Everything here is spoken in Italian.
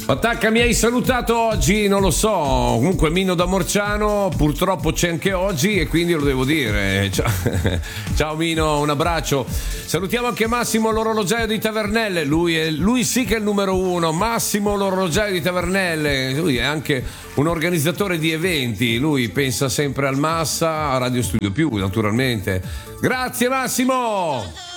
Attacca, mi hai salutato oggi, non lo so, comunque Mino da Morciano purtroppo c'è anche oggi e quindi lo devo dire. Ciao, ciao Mino, un abbraccio. Salutiamo anche Massimo l'orologiaio di Tavernelle, lui sì che è il numero uno, Massimo l'orologiaio di Tavernelle, lui è anche un organizzatore di eventi, lui pensa sempre al Massa, a Radio Studio Più naturalmente. Grazie Massimo!